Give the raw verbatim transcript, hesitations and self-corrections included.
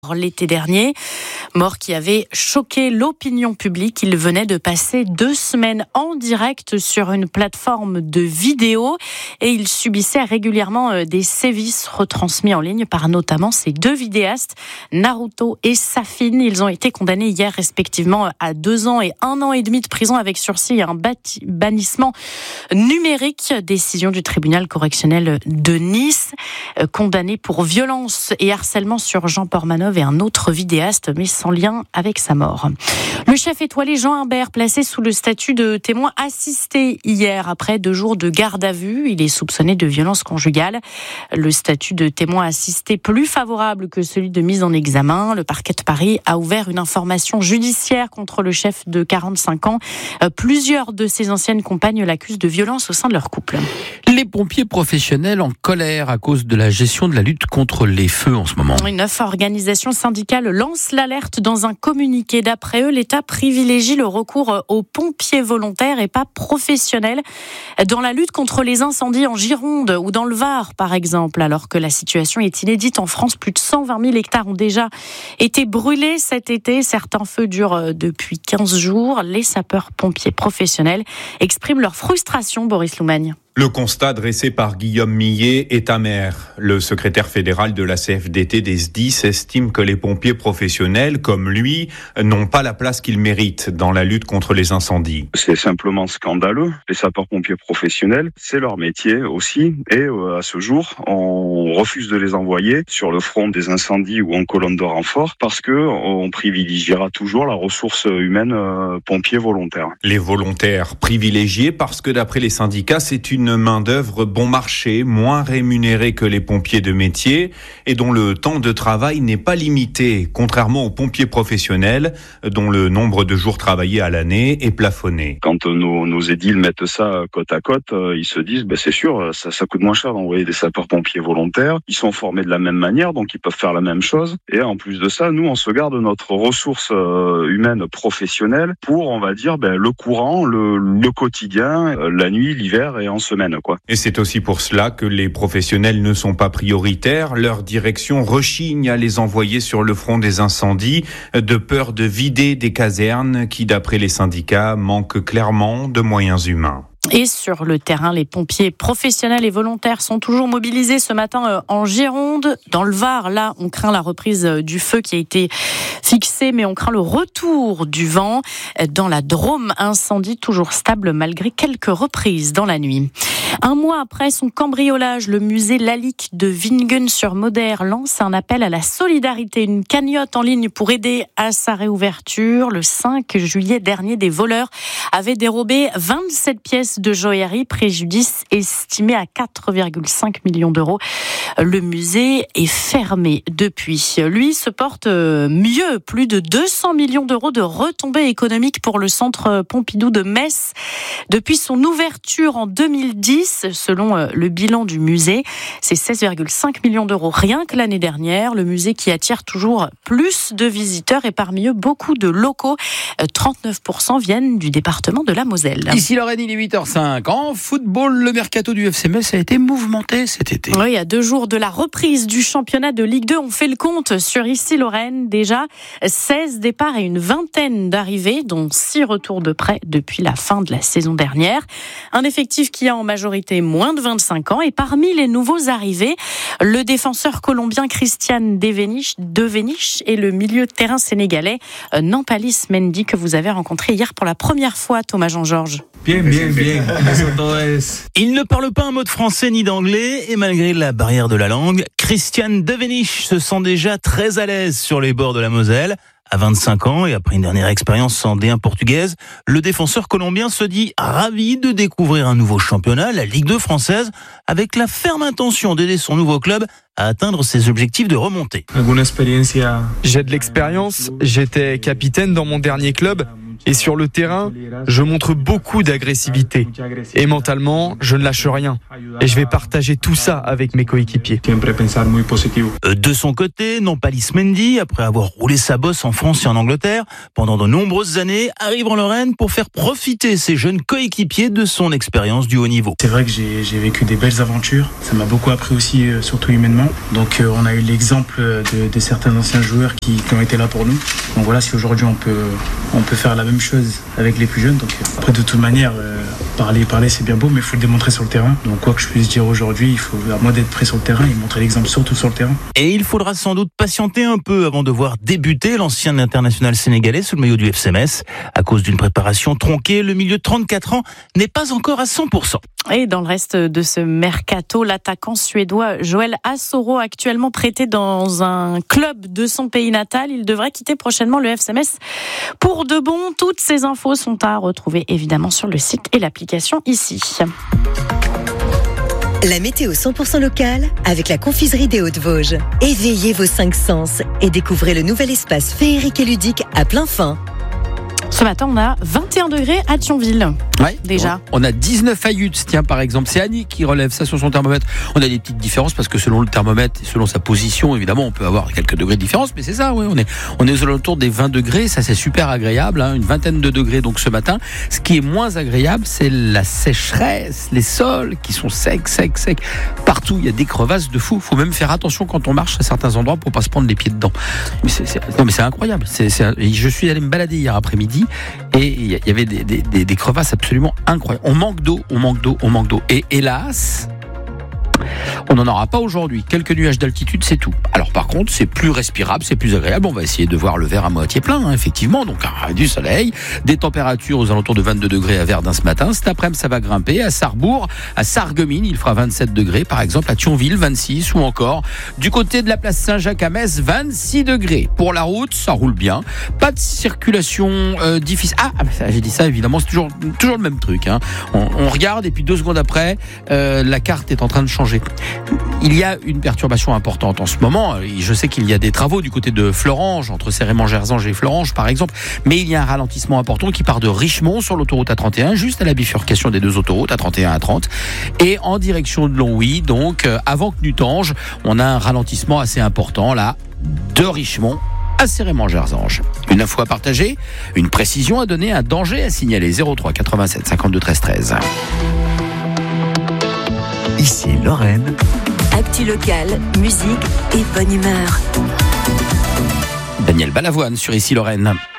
L'été dernier, mort qui avait choqué l'opinion publique. Il venait de passer deux semaines en direct sur une plateforme de vidéo et il subissait régulièrement des sévices retransmis en ligne par notamment ses deux vidéastes, Naruto et Safin. Ils ont été condamnés hier respectivement à deux ans et un an et demi de prison avec sursis et un bannissement numérique. Décision du tribunal correctionnel de Nice, condamné pour violence et harcèlement sur Jean Portmanov et un autre vidéaste, mais sans lien avec sa mort. Le chef étoilé Jean Humbert, placé sous le statut de témoin assisté hier après deux jours de garde à vue. Il est soupçonné de violence conjugale. Le statut de témoin assisté plus favorable que celui de mise en examen. Le parquet de Paris a ouvert une information judiciaire contre le chef de quarante-cinq ans. Plusieurs de ses anciennes compagnes l'accusent de violence au sein de leur couple. Les pompiers professionnels en colère à cause de la gestion de la lutte contre les feux en ce moment. Neuf organisations syndicales lancent l'alerte dans un communiqué. D'après eux, l'État privilégie le recours aux pompiers volontaires et pas professionnels dans la lutte contre les incendies en Gironde ou dans le Var, par exemple. Alors que la situation est inédite en France, plus de cent vingt mille hectares ont déjà été brûlés cet été. Certains feux durent depuis quinze jours. Les sapeurs-pompiers professionnels expriment leur frustration, Boris Loumagne. Le constat dressé par Guillaume Millet est amer. Le secrétaire fédéral de la C F D T des S D I S estime que les pompiers professionnels, comme lui, n'ont pas la place qu'ils méritent dans la lutte contre les incendies. C'est simplement scandaleux. Les sapeurs-pompiers professionnels, c'est leur métier aussi. Et euh, à ce jour, on refuse de les envoyer sur le front des incendies ou en colonne de renfort parce que on privilégiera toujours la ressource humaine euh, pompiers volontaires. Les volontaires privilégiés parce que d'après les syndicats, c'est une une main-d'œuvre bon marché, moins rémunérée que les pompiers de métier et dont le temps de travail n'est pas limité, contrairement aux pompiers professionnels dont le nombre de jours travaillés à l'année est plafonné. Quand nos, nos édiles mettent ça côte à côte, ils se disent ben c'est sûr, ça, ça coûte moins cher d'envoyer des sapeurs-pompiers volontaires. Ils sont formés de la même manière, donc ils peuvent faire la même chose. Et en plus de ça, nous, on se garde notre ressource humaine professionnelle pour, on va dire, ben, le courant, le, le quotidien, la nuit, l'hiver et en semaine, quoi. Et c'est aussi pour cela que les professionnels ne sont pas prioritaires. Leur direction rechigne à les envoyer sur le front des incendies, de peur de vider des casernes qui, d'après les syndicats, manquent clairement de moyens humains. Et sur le terrain, les pompiers professionnels et volontaires sont toujours mobilisés ce matin en Gironde. Dans le Var, là, on craint la reprise du feu qui a été fixé, mais on craint le retour du vent. Dans la Drôme, incendie toujours stable malgré quelques reprises dans la nuit. Un mois après son cambriolage, le musée Lalique de Wingen-sur-Moder lance un appel à la solidarité. Une cagnotte en ligne pour aider à sa réouverture. Le cinq juillet dernier, des voleurs avaient dérobé vingt-sept pièces de joaillerie, préjudice estimé à quatre virgule cinq millions d'euros. Le musée est fermé depuis. Lui se porte mieux, plus de deux cents millions d'euros de retombées économiques pour le centre Pompidou de Metz depuis son ouverture en deux mille dix. Selon le bilan du musée, c'est seize virgule cinq millions d'euros rien que l'année dernière. Le musée qui attire toujours plus de visiteurs et parmi eux beaucoup de locaux. trente-neuf pour cent viennent du département de la Moselle. Ici Lorraine, il est huit heures cinq. En football, le mercato du F C Metz a été mouvementé cet été. Oui, à deux jours de la reprise du championnat de Ligue deux, on fait le compte sur ici Lorraine. Déjà seize départs et une vingtaine d'arrivées, dont six retours de prêt depuis la fin de la saison dernière. Un effectif qui a en majorité moins de vingt-cinq ans. Et parmi les nouveaux arrivés, le défenseur colombien Christian Devenish, Devenish et le milieu de terrain sénégalais Nampalis Mendy que vous avez rencontré hier pour la première fois, Thomas Jean-Georges. Bien, bien, bien. Il ne parle pas un mot de français ni d'anglais et malgré la barrière de la langue, Christian Devenish se sent déjà très à l'aise sur les bords de la Moselle. À vingt-cinq ans et après une dernière expérience en D un portugaise, le défenseur colombien se dit ravi de découvrir un nouveau championnat, la Ligue deux française, avec la ferme intention d'aider son nouveau club à atteindre ses objectifs de remontée. J'ai de l'expérience, j'étais capitaine dans mon dernier club Et sur le terrain, je montre beaucoup d'agressivité. Et mentalement, je ne lâche rien. Et je vais partager tout ça avec mes coéquipiers. De son côté, Nampalys Mendy, après avoir roulé sa bosse en France et en Angleterre, pendant de nombreuses années, arrive en Lorraine pour faire profiter ses jeunes coéquipiers de son expérience du haut niveau. C'est vrai que j'ai, j'ai vécu des belles aventures. Ça m'a beaucoup appris aussi, euh, surtout humainement. Donc euh, on a eu l'exemple de, de certains anciens joueurs qui, qui ont été là pour nous. Donc voilà, si aujourd'hui on peut, on peut faire la même chose avec les plus jeunes. Donc euh, après, de toute manière, euh, parler, parler c'est bien beau, mais il faut le démontrer sur le terrain. Donc quoi que je puisse dire aujourd'hui, il faut à moi d'être prêt sur le terrain et montrer l'exemple surtout sur le terrain. Et il faudra sans doute patienter un peu avant de voir débuter l'ancien international sénégalais sous le maillot du F C Metz. À cause d'une préparation tronquée, le milieu de trente-quatre ans n'est pas encore à cent pour cent. Et dans le reste de ce mercato, l'attaquant suédois Joel Asoro, actuellement prêté dans un club de son pays natal, il devrait quitter prochainement le F C Metz pour de bon. Toutes ces infos sont à retrouver évidemment sur le site et l'application ici. La météo cent pour cent locale avec la confiserie des Hauts-de-Vosges. Éveillez vos cinq sens et découvrez le nouvel espace féerique et ludique à plein fin. Ce matin, on a vingt et un degrés à Thionville. Ouais, déjà. On a dix-neuf à Yutz, tiens, par exemple. C'est Annie qui relève ça sur son thermomètre. On a des petites différences parce que selon le thermomètre et selon sa position, évidemment, on peut avoir quelques degrés de différence, mais c'est ça, oui. On est, on est aux alentours des vingt degrés. Ça, c'est super agréable, hein, une vingtaine de degrés, donc, ce matin. Ce qui est moins agréable, c'est la sécheresse, les sols qui sont secs, secs, secs. Partout, il y a des crevasses de fou. Faut même faire attention quand on marche à certains endroits pour pas se prendre les pieds dedans. Mais c'est, c'est, non, mais c'est incroyable. C'est, c'est, je suis allé me balader hier après-midi et il y avait des, des, des, des crevasses absolument incroyables. On manque d'eau, on manque d'eau, on manque d'eau. Et hélas, on n'en aura pas aujourd'hui. Quelques nuages d'altitude, c'est tout. Alors par contre, c'est plus respirable, c'est plus agréable. On va essayer de voir le verre à moitié plein, hein, effectivement. Donc ah, du soleil, des températures aux alentours de vingt-deux degrés à Verdun ce matin. Cet après-midi, ça va grimper. À Sarrebourg, à Sarreguemines, il fera vingt-sept degrés. Par exemple, à Thionville, vingt-six. Ou encore, du côté de la place Saint-Jacques à Metz, vingt-six degrés. Pour la route, ça roule bien. Pas de circulation euh, difficile. Ah, j'ai dit ça, évidemment, c'est toujours, toujours le même truc. Hein. On, on regarde et puis deux secondes après, euh, la carte est en train de changer. Il y a une perturbation importante en ce moment. Je sais qu'il y a des travaux du côté de Florange, entre Cérémont-Gerzange et Florange par exemple, mais il y a un ralentissement important qui part de Richemont sur l'autoroute A trente et un, juste à la bifurcation des deux autoroutes A trente et un, A trente, et en direction de Longwy, donc avant Knutange, on a un ralentissement assez important là, de Richemont à Cérémont-Gerzange. Une info à partager, une précision à donner, un danger à signaler. Zéro trois quatre-vingt-sept cinquante-deux treize treize. Ici Lorraine. Actu locale, musique et bonne humeur. Daniel Balavoine sur Ici Lorraine.